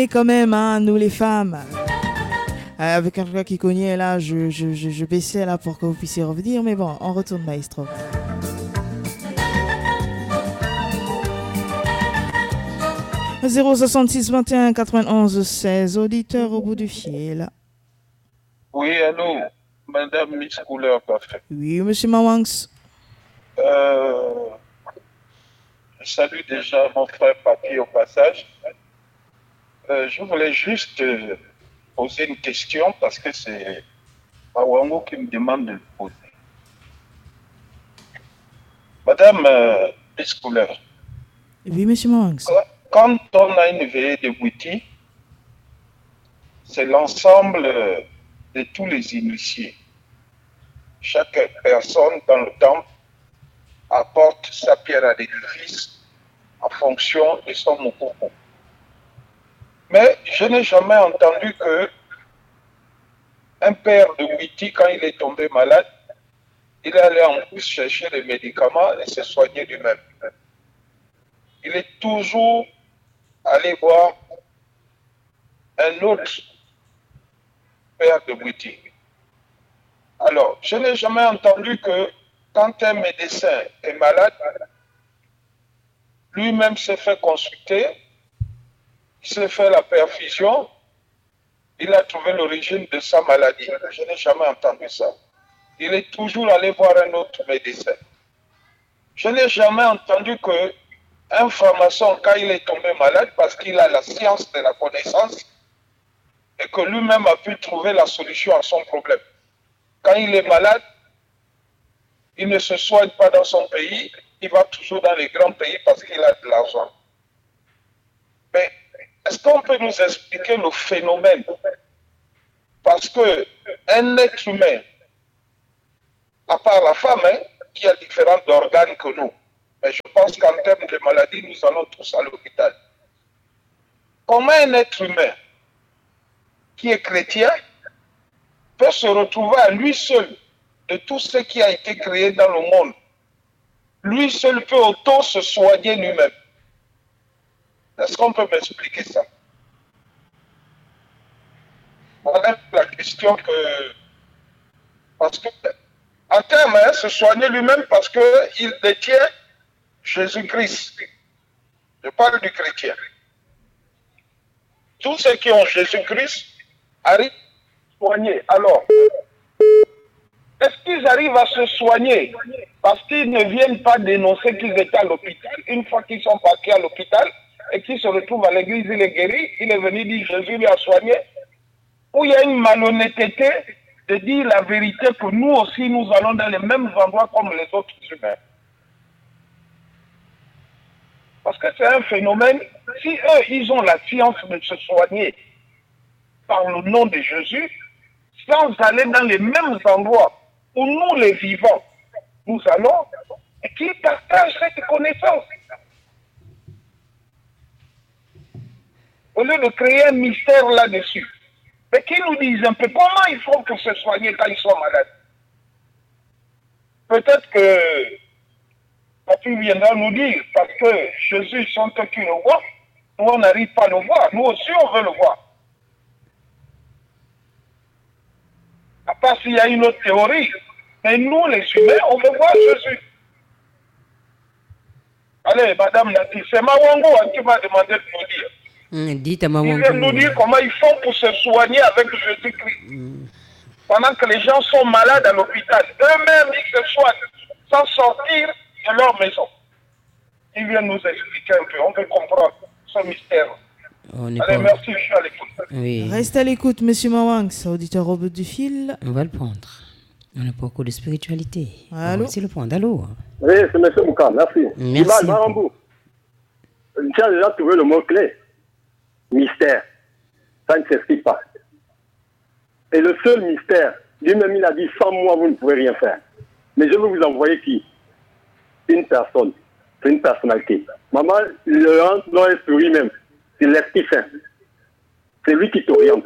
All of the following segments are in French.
Et quand même, hein, nous les femmes, avec un truc qui cognait là, je baissais là pour que vous puissiez revenir, mais bon, on retourne maestro. 066 21 91 16, auditeur au bout du fil. Oui, allô, Madame Miss Couleur Parfait. Oui, Monsieur Mawangs. Je salue déjà mon frère Papi au passage. Je voulais juste poser une question parce que c'est Mawango qui me demande de le poser. Madame Miss Couleur. Oui, Monsieur Mawangs. Quand on a une veillée de Bouti, c'est l'ensemble de tous les initiés. Chaque personne dans le temple apporte sa pierre à l'édifice en fonction de son mokoko. Mais je n'ai jamais entendu que un père de Witi, quand il est tombé malade, il allait en plus chercher les médicaments et se soigner lui-même. Il est toujours allé voir un autre père de Witi. Alors, je n'ai jamais entendu que quand un médecin est malade, lui-même s'est fait consulter, il s'est fait la perfusion, il a trouvé l'origine de sa maladie. Je n'ai jamais entendu ça. Il est toujours allé voir un autre médecin. Je n'ai jamais entendu qu'un franc-maçon, quand il est tombé malade, parce qu'il a la science de la connaissance, et que lui-même a pu trouver la solution à son problème. Quand il est malade, il ne se soigne pas dans son pays, il va toujours dans les grands pays parce qu'il a de l'argent. Mais est-ce qu'on peut nous expliquer le phénomène? Parce qu'un être humain, à part la femme, qui a différents organes que nous, mais je pense qu'en termes de maladie, nous allons tous à l'hôpital. Comment un être humain qui est chrétien peut se retrouver à lui seul de tout ce qui a été créé dans le monde? Lui seul peut auto se soigner lui-même. Est-ce qu'on peut m'expliquer ça? Voilà la question que... Parce que, en termes, se soigner lui-même parce qu'il détient Jésus-Christ. Je parle du chrétien. Tous ceux qui ont Jésus-Christ arrivent à se soigner. Alors, est-ce qu'ils arrivent à se soigner parce qu'ils ne viennent pas dénoncer qu'ils étaient à l'hôpital? Une fois qu'ils sont partis à l'hôpital et qu'ils se retrouvent à l'église, il est guéri, il est venu dire Jésus lui a soigné? Ou il y a une malhonnêteté de dire la vérité que nous aussi nous allons dans les mêmes endroits comme les autres humains? Parce que c'est un phénomène, si eux, ils ont la science de se soigner par le nom de Jésus, sans aller dans les mêmes endroits où nous, les vivants, nous allons, et qu'ils partagent cette connaissance. Au lieu de créer un mystère là-dessus. Mais qu'ils nous disent un peu comment ils font pour se soigner quand ils sont malades. Peut-être que Papi viendra nous dire, parce que Jésus sont eux qui le voient, nous on n'arrive pas à le voir, nous aussi on veut le voir. À part s'il y a une autre théorie, mais nous les humains, on veut voir Jésus. Allez, Madame Nati, c'est Mawango qui m'a demandé de nous dire. Dites à Mawango. Il vient nous dire comment ils font pour se soigner avec Jésus-Christ. Pendant que les gens sont malades à l'hôpital, eux-mêmes ils se soignent sans sortir de leur maison. Il vient nous expliquer un peu, on peut comprendre ce mystère. Allez, merci, je suis à l'écoute. Oui. Reste à l'écoute, Monsieur Mawangs, auditeur au bout du fil. On va le prendre. On n'a pas beaucoup de spiritualité. Allô? C'est le prendre. Allô? Oui, c'est M. Mouka, merci. Merci. Marambou, tu as déjà trouvé le mot-clé. Mystère. Ça ne s'explique pas. Et le seul mystère, lui-même il a dit, sans moi vous ne pouvez rien faire. Mais je veux vous envoyer qui? Une personne. C'est une personnalité. Maman, le rentre dans l'esprit même. C'est l'Esprit Saint. C'est lui qui t'oriente.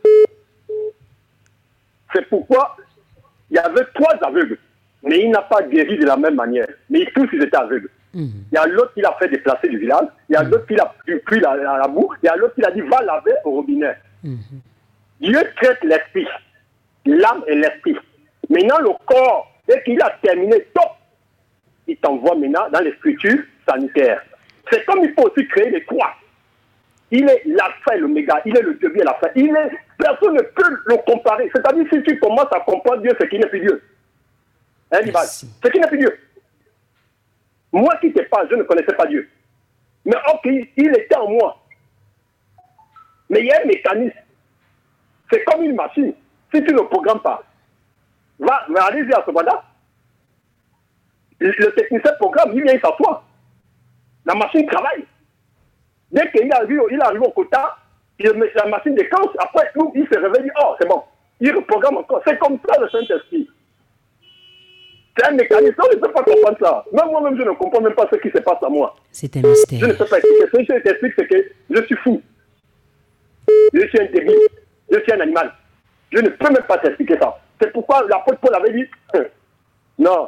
C'est pourquoi il y avait 3 aveugles. Mais il n'a pas guéri de la même manière. Mais tous, ils étaient aveugles. Il y a l'autre qui l'a fait déplacer du village. Il y a l'autre qui l'a pris la boue. Il y a l'autre qui l'a dit, va laver au robinet. Dieu traite l'esprit, l'âme et l'esprit. Maintenant, le corps, dès qu'il a terminé, top, il t'envoie maintenant dans les structures sanitaires. C'est comme il faut aussi créer les trois. Il est l'alpha et l'oméga, il est le début et la fin. Personne ne peut le comparer. C'est-à-dire, si tu commences à comprendre Dieu, c'est qu'il n'est plus Dieu. Hein, c'est qu'il n'est plus Dieu. Moi qui n'étais pas, je ne connaissais pas Dieu. Mais ok, il était en moi. Mais il y a un mécanisme. C'est comme une machine. Si tu ne programmes pas, allez-y à ce moment-là. Le technicien programme, il vient, il s'assoit. La machine travaille. Dès qu'il arrive au quota, la machine déclenche. Après, il se réveille, oh, c'est bon. Il reprogramme encore. C'est comme ça le Saint-Esprit. C'est un mécanisme, on ne peut pas comprendre ça. Même moi-même, je ne comprends même pas ce qui se passe à moi. C'est un mystère. Je ne peux pas expliquer. Ce que je t'explique, c'est que je suis fou. Je suis un débile. Je suis un animal. Je ne peux même pas t'expliquer ça. C'est pourquoi l'apôtre Paul avait dit, non.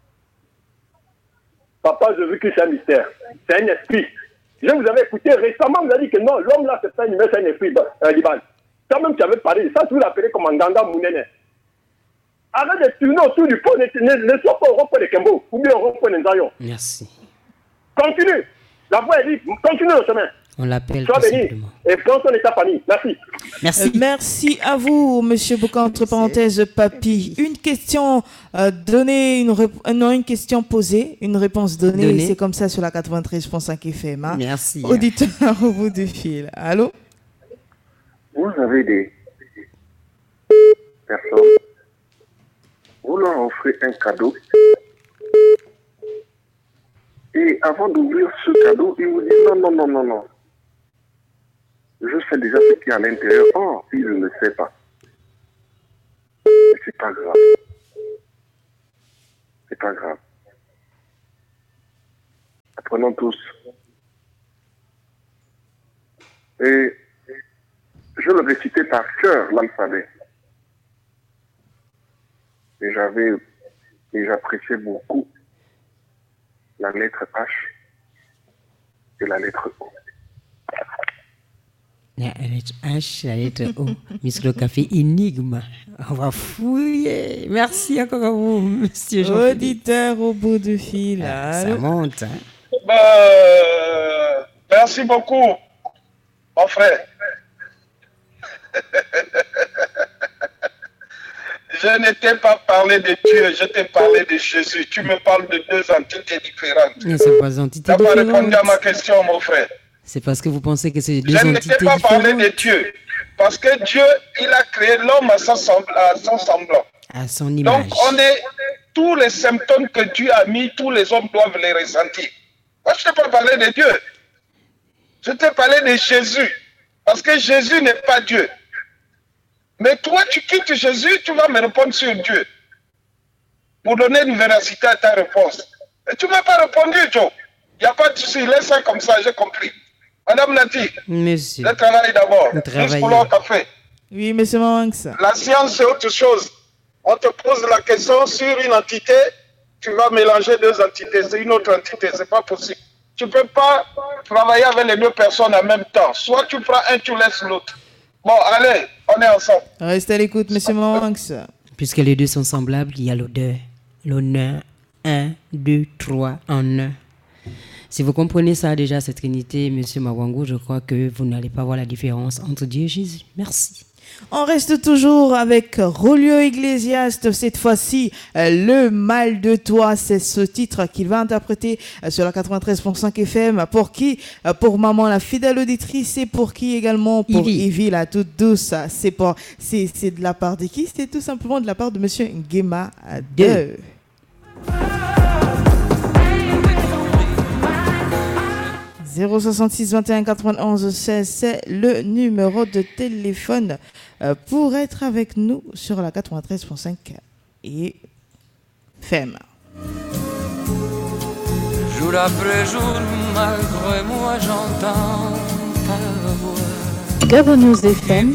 Papa, je veux que c'est un mystère. C'est un esprit. Je vous avais écouté récemment, vous avez dit que non, l'homme là, c'est pas un humain, c'est un esprit. Liban. Toi-même, tu avais parlé de ça, tu l'appelais comme un Nganda Mounene. Arrête de tourner autour du pot, ne sois pas au rond-point de Kembo, ou bien au rond-point de Nzayon. Merci. Continue. La voie est libre, continue le chemin. On l'appelle Sois tout béni simplement. et prends ton état famille. Merci. Merci. Merci à vous, Monsieur Bouka, entre parenthèses, Papy. Une question donnée, une question posée, une réponse donnée. C'est comme ça sur la 93.5 FM. Hein. Merci. Auditeur au bout du fil. Allô? Vous avez des personnes, vous leur offrez un cadeau, et avant d'ouvrir ce cadeau, ils vous disent non. Je sais déjà ce qu'il y a à l'intérieur. Oh, il ne le sait pas. Mais c'est pas grave. C'est pas grave. Apprenons tous. Et je le récitais par cœur, l'alphabet. Et j'appréciais beaucoup la lettre H et la lettre O. La lettre H, la lettre O. Miss Le Café énigme. On va fouiller. Merci encore à vous, monsieur Jean-Philippe. Auditeur au bout du fil. Ça monte. Hein? Merci beaucoup, mon frère. Je ne t'ai pas parlé de Dieu, je t'ai parlé de Jésus. Tu me parles de deux entités différentes. Mais c'est pas entités différentes. Tu n'as pas répondu à ma question, mon frère. C'est parce que vous pensez que c'est deux entités différentes. Je ne t'ai pas parlé de Dieu. Parce que Dieu, il a créé l'homme à son semblant. À son image. Donc, tous les symptômes que Dieu a mis, tous les hommes doivent les ressentir. Moi, je ne t'ai pas parlé de Dieu. Je t'ai parlé de Jésus. Parce que Jésus n'est pas Dieu. Mais toi, tu quittes Jésus, tu vas me répondre sur Dieu. Pour donner une véracité à ta réponse. Et tu ne m'as pas répondu, Joe. Il n'y a pas de souci. Laisse ça comme ça, j'ai compris. Madame Nati, monsieur, le travail d'abord. Le travail. Café. Oui, monsieur Mamanx. La science, c'est autre chose. On te pose la question sur une entité, tu vas mélanger deux entités. C'est une autre entité, c'est pas possible. Tu ne peux pas travailler avec les deux personnes en même temps. Soit tu prends un, tu laisses l'autre. Bon, allez, on est ensemble. Restez à l'écoute, monsieur Mamanx. Puisque les deux sont semblables, il y a l'odeur. L'honneur. 1, 2, 3 en 1. Si vous comprenez ça déjà, cette trinité, monsieur Mawangou, je crois que vous n'allez pas voir la différence entre Dieu et Jésus. Merci. On reste toujours avec Rolio Iglesias, cette fois-ci, Le mal de toi, c'est ce titre qu'il va interpréter sur la 93.5 FM. Pour qui? Pour maman la fidèle auditrice, et pour qui également? Pour Ivy la toute douce. C'est de la part de qui? C'est tout simplement de la part de monsieur Nguema 2. 066 21 91 16, c'est le numéro de téléphone pour être avec nous sur la 93.5 et FM. Jour après jour, malgré moi, j'entends ta voix. Gabon News FM